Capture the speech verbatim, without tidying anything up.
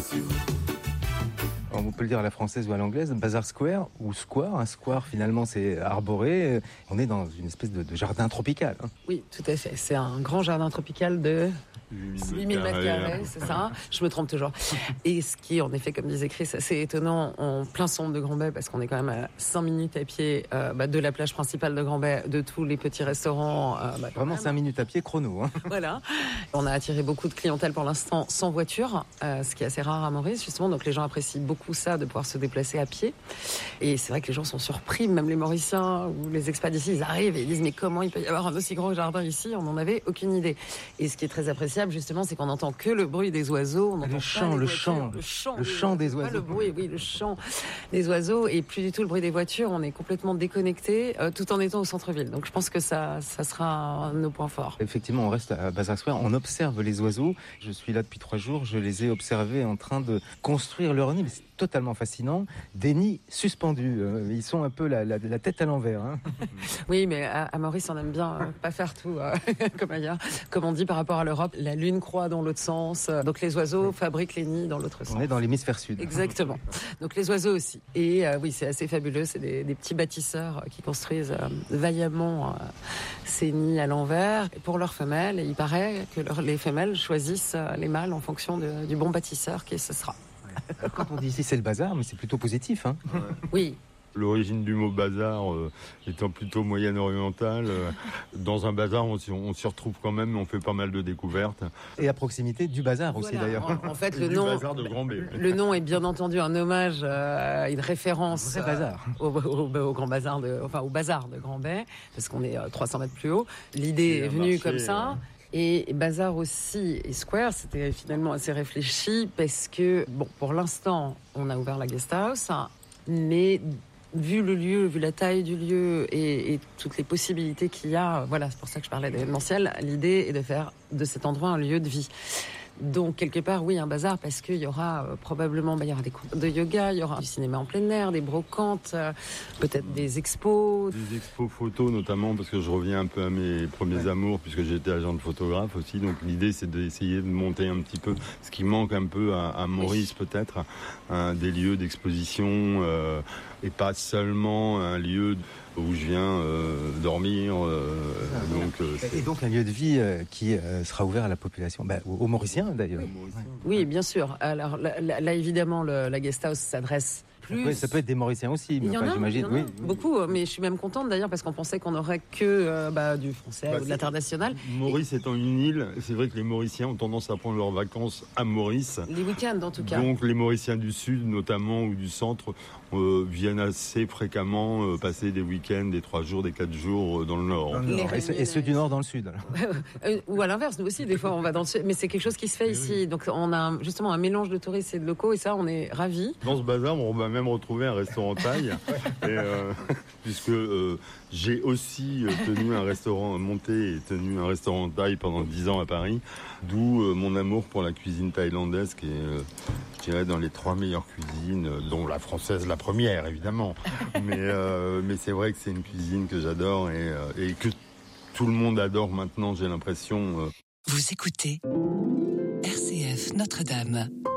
On peut le dire à la française ou à l'anglaise, Bazar Square ou Square. Un square, finalement, c'est arboré. On est dans une espèce de, de jardin tropical. Hein. Oui, tout à fait. C'est un grand jardin tropical de huit mille mètres carrés, c'est ça. Je me trompe toujours. Et ce qui est, en effet, comme disait Chris, assez étonnant, en plein centre de Grand-Bay, parce qu'on est quand même à cinq minutes à pied euh, bah, de la plage principale de Grand-Bay, de tous les petits restaurants. Euh, bah, Vraiment cinq minutes à pied chrono. Hein. Voilà. On a attiré beaucoup de clientèle pour l'instant sans voiture, euh, ce qui est assez rare à Maurice, justement. Donc les gens apprécient beaucoup ça, de pouvoir se déplacer à pied. Et c'est vrai que les gens sont surpris, même les Mauriciens ou les expats d'ici, ils arrivent et ils disent mais comment il peut y avoir un aussi grand jardin ici? On n'en avait aucune idée. Et ce qui est très appréciable, justement, c'est qu'on n'entend que le bruit des oiseaux. On entend le, chant, le, chant, le chant, le chant des oiseaux. Pas le bruit, oui, le chant des oiseaux et plus du tout le bruit des voitures. On est complètement déconnecté, euh, tout en étant au centre-ville. Donc je pense que ça, ça sera un de nos points forts. Effectivement, on reste à Bazar Square, on observe les oiseaux. Je suis là depuis trois jours, je les ai observés en train de construire leur nid. C'est totalement fascinant. Des nids suspendus. Ils sont un peu la, la, la tête à l'envers. Hein. Oui, mais à, à Maurice, on aime bien euh, pas faire tout euh, comme ailleurs. Comme on dit par rapport à l'Europe, la lune croît dans l'autre sens. Donc les oiseaux oui. fabriquent les nids dans l'autre sens. On est dans l'hémisphère sud. Exactement. Donc les oiseaux aussi. Et euh, oui, c'est assez fabuleux. C'est des, des petits bâtisseurs qui construisent euh, vaillamment euh, ces nids à l'envers. Et pour leurs femelles, et il paraît que leur, les femelles choisissent euh, les mâles en fonction de, du bon bâtisseur qui ce sera. Quand on dit ici c'est le bazar, mais c'est plutôt positif. Hein. Ouais. Oui. L'origine du mot bazar euh, étant plutôt moyen-orientale, euh, dans un bazar on, on s'y retrouve quand même, on fait pas mal de découvertes. Et à proximité du bazar aussi voilà. d'ailleurs. En, en fait, le du nom, bazar de Grand-Bay. Le nom est bien entendu un hommage, euh, une référence c'est bazar. Euh, au, au, au grand bazar de, enfin au bazar de Grand-Bay, parce qu'on est euh, trois cents mètres plus haut. L'idée est venue marché, comme ça. Euh... Et Bazar aussi et Square, c'était finalement assez réfléchi parce que, bon, pour l'instant, on a ouvert la guest house, hein, mais vu le lieu, vu la taille du lieu et, et toutes les possibilités qu'il y a, voilà, c'est pour ça que je parlais d'événementiel, l'idée est de faire de cet endroit un lieu de vie. Donc, quelque part, oui, un bazar, parce qu'il y aura euh, probablement, bah, il y aura des cours de yoga, il y aura du cinéma en plein air, des brocantes, euh, peut-être des expos. Des expos photos, notamment, parce que je reviens un peu à mes premiers ouais. amours, puisque j'ai été agent de photographe aussi. Donc, l'idée, c'est d'essayer de monter un petit peu ce qui manque un peu à, à Maurice, oui. peut-être, hein, des lieux d'exposition, euh, et pas seulement un lieu où je viens euh, dormir. Euh, ah, donc, euh, et donc un lieu de vie euh, qui euh, sera ouvert à la population, bah, aux, aux Mauriciens d'ailleurs. Oui, oui bien sûr. Alors là, là évidemment, le, la guest house s'adresse plus. Après, ça peut être des Mauriciens aussi, il y en enfin, a, j'imagine. Il y en a oui. beaucoup, mais je suis même contente d'ailleurs parce qu'on pensait qu'on aurait que euh, bah, du français bah, ou de l'international. Maurice et... étant une île, c'est vrai que les Mauriciens ont tendance à prendre leurs vacances à Maurice. Les week-ends en tout cas. Donc les Mauriciens du sud, notamment, ou du centre, euh, viennent assez fréquemment euh, passer des week-ends, des trois jours, des quatre jours euh, dans le nord. Dans le nord. Et, ceux, et ceux du nord dans le sud. Ou à l'inverse, nous aussi, des fois, on va dans le sud. Mais c'est quelque chose qui se fait oui, ici. Oui. Donc on a justement un mélange de touristes et de locaux, et ça, on est ravis. Dans ce bazar, on va même retrouver un restaurant thaï, et, euh, puisque euh, j'ai aussi tenu un restaurant, monté et tenu un restaurant thaï pendant dix ans à Paris, d'où euh, mon amour pour la cuisine thaïlandaise, qui est, euh, je dirais, dans les trois meilleures cuisines, dont la française la première, évidemment. mais, euh, mais c'est vrai que c'est une cuisine que j'adore et, euh, et que tout le monde adore maintenant, j'ai l'impression. Euh... Vous écoutez R C F Notre-Dame.